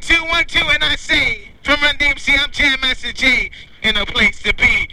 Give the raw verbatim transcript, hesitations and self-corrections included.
two, one, two, and I say, from Run D M C, I'm Jam Master J, in a place to be.